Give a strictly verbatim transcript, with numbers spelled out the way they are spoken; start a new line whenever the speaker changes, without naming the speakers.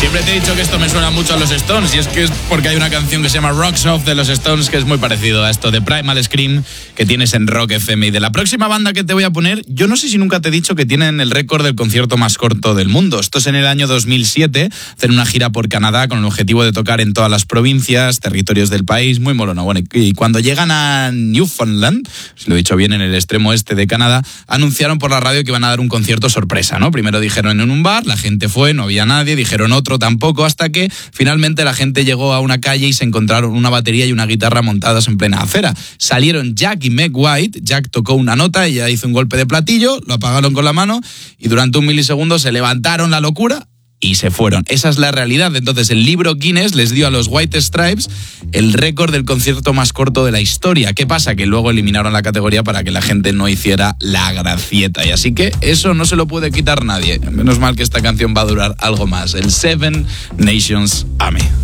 Siempre te he dicho que esto me suena mucho a los Stones, y es que es porque hay una canción que se llama Rocks Off de los Stones que es muy parecido a esto de Primal Scream que tienes en Rock F M. Y de la próxima banda que te voy a poner, yo no sé si nunca te he dicho que tienen el récord del concierto más corto del mundo. Esto es en el año dos mil siete, hacen una gira por Canadá con el objetivo de tocar en todas las provincias, territorios del país, muy molona. Bueno, y cuando llegan a Newfoundland, si lo he dicho bien, en el extremo este de Canadá, anunciaron por la radio que iban a dar un concierto sorpresa, ¿no? Primero dijeron en un bar, la gente fue, no había nadie, dijeron otro tampoco, hasta que finalmente la gente llegó a una calle y se encontraron una batería y una guitarra montadas en plena acera. Salieron Jack y Meg White, Jack tocó una nota, ella hizo un golpe de platillo, lo apagaron con la mano y durante un milisegundo se levantaron la locura y se fueron. Esa es la realidad. Entonces el libro Guinness les dio a los White Stripes el récord del concierto más corto de la historia. ¿Qué pasa? Que luego eliminaron la categoría para que la gente no hiciera la gracieta. Y así que eso no se lo puede quitar nadie. Menos mal que esta canción va a durar algo más. El Seven Nations Army.